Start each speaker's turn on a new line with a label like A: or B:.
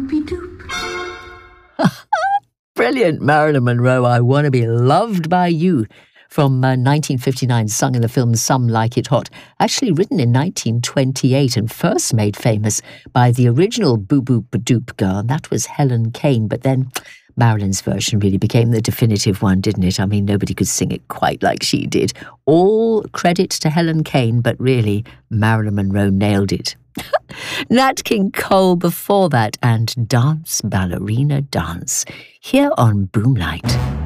A: doop.
B: Brilliant. Marilyn Monroe, I Want to Be Loved by You, from 1959, sung in the film Some Like It Hot, actually written in 1928 and first made famous by the original Boo Boop Badoop girl, and that was Helen Kane, but then Marilyn's version really became the definitive one, didn't it? I mean, nobody could sing it quite like she did. All credit to Helen Kane, but really, Marilyn Monroe nailed it. Nat King Cole before that, and Dance Ballerina Dance, here on Boomlight.